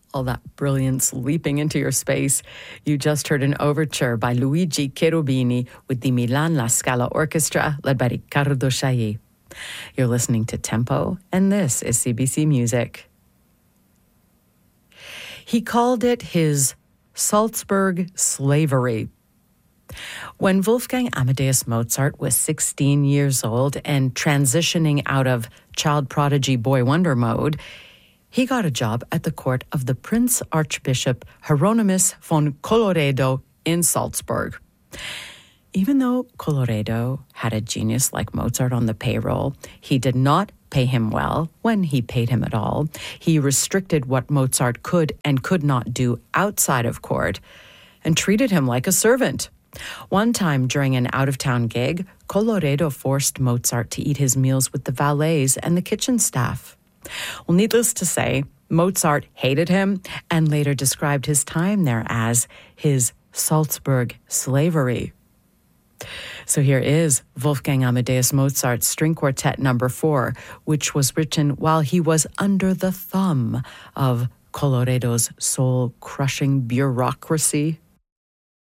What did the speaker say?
All that brilliance leaping into your space. You just heard an overture by Luigi Cherubini with the Milan La Scala Orchestra, led by Riccardo Chailly. You're listening to Tempo, and this is CBC Music. He called it his Salzburg slavery. When Wolfgang Amadeus Mozart was 16 years old and transitioning out of child prodigy boy wonder mode, he got a job at the court of the Prince Archbishop Hieronymus von Colloredo in Salzburg. Even though Colloredo had a genius like Mozart on the payroll, he did not pay him well when he paid him at all. He restricted what Mozart could and could not do outside of court and treated him like a servant. One time during an out-of-town gig, Colloredo forced Mozart to eat his meals with the valets and the kitchen staff. Well, needless to say, Mozart hated him and later described his time there as his Salzburg slavery. So here is Wolfgang Amadeus Mozart's String Quartet No. 4, which was written while he was under the thumb of Colloredo's soul-crushing bureaucracy.